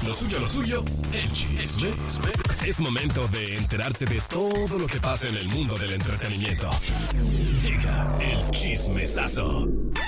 Lo suyo, el chisme. Es momento de enterarte de todo lo que pasa en el mundo del entretenimiento. Llega el chismesazo.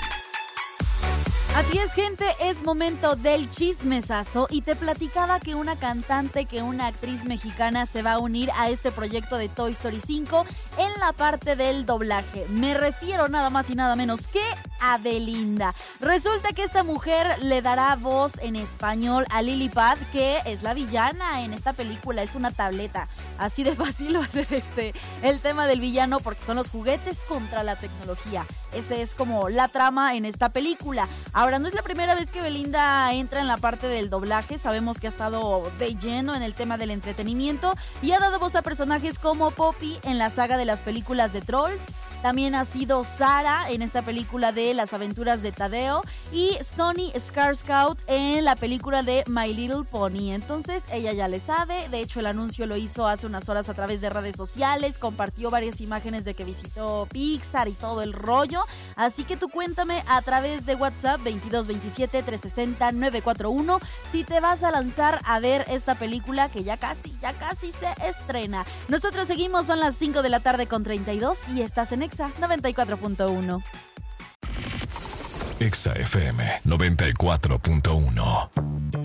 Así es, gente, es momento del chismesazo y te platicaba que una cantante, que una actriz mexicana se va a unir a este proyecto de Toy Story 5 en la parte del doblaje. Me refiero nada más y nada menos que a Belinda. Resulta que esta mujer le dará voz en español a Lily Pad, que es la villana en esta película, es una tableta. Así de fácil va a ser el tema del villano, porque son los juguetes contra la tecnología. Ese es como la trama en esta película. Ahora, no es la primera vez que Belinda entra en la parte del doblaje. Sabemos que ha estado de lleno en el tema del entretenimiento y ha dado voz a personajes como Poppy en la saga de las películas de Trolls. También ha sido Sara en esta película de Las aventuras de Tadeo y Sonny Scarscout en la película de My Little Pony. Entonces, ella ya le sabe. De hecho, el anuncio lo hizo hace unas horas a través de redes sociales. Compartió varias imágenes de que visitó Pixar y todo el rollo. Así que tú cuéntame a través de WhatsApp 2227-360-941 si te vas a lanzar a ver esta película que ya casi se estrena. Nosotros seguimos, son las 5 de la tarde con 32 y estás en Exa 94.1. Exa FM 94.1.